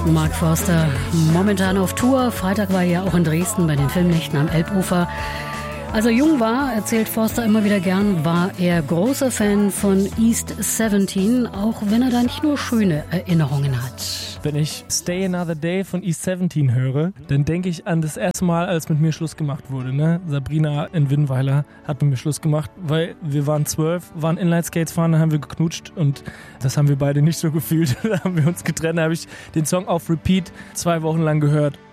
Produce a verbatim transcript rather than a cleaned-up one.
Mark Forster, momentan auf Tour. Freitag war er ja auch in Dresden bei den Filmnächten am Elbufer. Als er jung war, erzählt Forster immer wieder gern, war er großer Fan von East siebzehn, auch wenn er da nicht nur schöne Erinnerungen hat. Wenn ich Stay Another Day von East siebzehn höre, dann denke ich an das erste Mal, als mit mir Schluss gemacht wurde. Ne? Sabrina in Winnweiler hat mit mir Schluss gemacht, weil wir waren zwölf, waren Inline-Skates fahren, dann haben wir geknutscht und das haben wir beide nicht so gefühlt. Da haben wir uns getrennt, da habe ich den Song auf Repeat zwei Wochen lang gehört